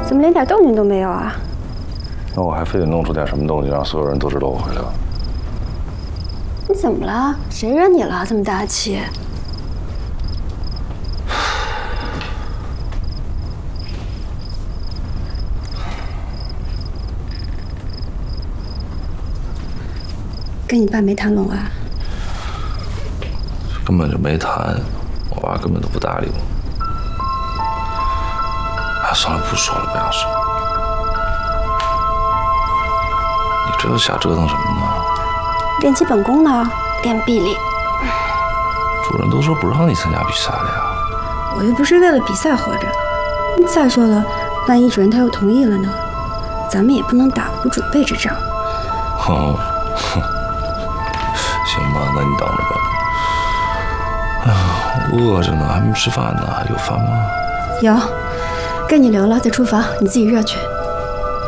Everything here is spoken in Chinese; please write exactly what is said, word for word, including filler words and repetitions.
怎么连点动静都没有啊？ 那我还非得弄出点什么动静，让所有人都知道我回来了。 你怎么了？谁惹你了？这么大气？跟你爸没谈拢啊？ 根本就没谈，我爸根本都不搭理我。哎，算了，不说了，不想说。你这又瞎折腾什么呢？ 练基本功呢，练臂力。 主任都说不让你参加比赛了呀。 我又不是为了比赛活着。再说了，万一主任他又同意了呢？咱们也不能打无准备之仗。 哼哼，行吧，那你等着吧。哎呀，饿着呢，还没吃饭呢，有饭吗？ 有，跟你留了，在厨房，你自己热去。